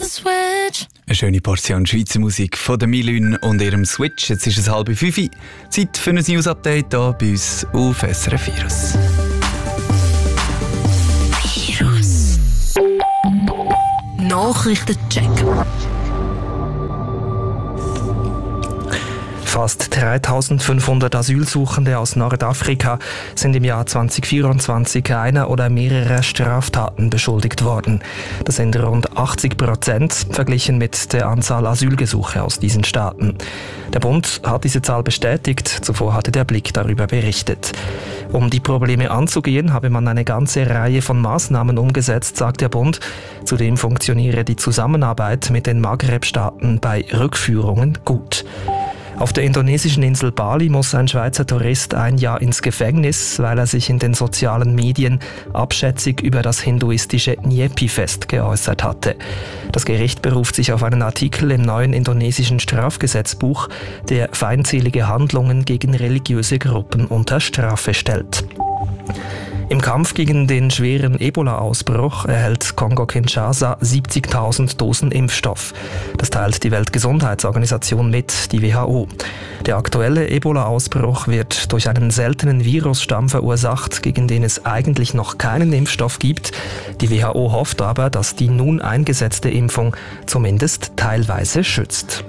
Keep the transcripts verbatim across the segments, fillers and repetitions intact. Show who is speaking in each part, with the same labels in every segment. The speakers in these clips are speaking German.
Speaker 1: switch.
Speaker 2: Eine schöne Portion Schweizer Musik von der Milün und ihrem Switch. Jetzt ist es halb fünf. Zeit für ein News-Update hier bei uns auf S R F Virus.
Speaker 1: Virus. Nachrichtencheck.
Speaker 3: Fast dreitausendfünfhundert Asylsuchende aus Nordafrika sind im Jahr zwanzig vierundzwanzig einer oder mehrerer Straftaten beschuldigt worden. Das sind rund achtzig Prozent verglichen mit der Anzahl Asylgesuche aus diesen Staaten. Der Bund hat diese Zahl bestätigt, zuvor hatte der Blick darüber berichtet. Um die Probleme anzugehen, habe man eine ganze Reihe von Maßnahmen umgesetzt, sagt der Bund. Zudem funktioniere die Zusammenarbeit mit den Maghreb-Staaten bei Rückführungen gut. Auf der indonesischen Insel Bali muss ein Schweizer Tourist ein Jahr ins Gefängnis, weil er sich in den sozialen Medien abschätzig über das hinduistische Nyepi-Fest geäußert hatte. Das Gericht beruft sich auf einen Artikel im neuen indonesischen Strafgesetzbuch, der feindselige Handlungen gegen religiöse Gruppen unter Strafe stellt. Im Kampf gegen den schweren Ebola-Ausbruch erhält Kongo-Kinshasa siebzigtausend Dosen Impfstoff. Das teilt die Weltgesundheitsorganisation mit, die W H O. Der aktuelle Ebola-Ausbruch wird durch einen seltenen Virusstamm verursacht, gegen den es eigentlich noch keinen Impfstoff gibt. Die W H O hofft aber, dass die nun eingesetzte Impfung zumindest teilweise schützt.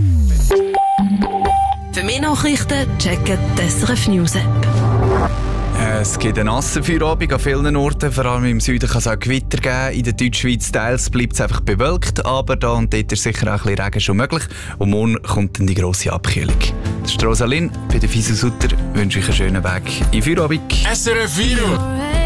Speaker 1: Für mehr Nachrichten checken die S R F News App.
Speaker 2: Es gibt einen nassen Feierabend an vielen Orten, vor allem im Süden kann es auch Gewitter geben. In der Deutschschweiz teils bleibt es einfach bewölkt, aber da und dort ist sicher auch ein bisschen Regen schon möglich. Und morgen kommt dann die grosse Abkühlung. Das ist Rosalyn, bei der Fisel Sutter wünsche ich einen schönen Weg in Feierabend.
Speaker 4: S R F Virus.